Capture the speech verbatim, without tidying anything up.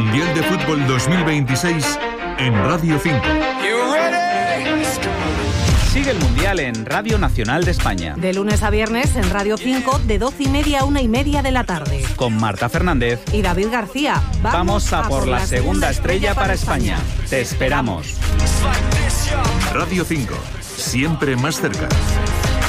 Mundial de Fútbol dos mil veintiséis en Radio cinco. Sigue el Mundial en Radio Nacional de España. De lunes a viernes en Radio cinco, de doce y media a una y media de la tarde. Con Marta Fernández y David García. Vamos, Vamos a, a por la segunda estrella para España. España. Te esperamos. Radio cinco, siempre más cerca.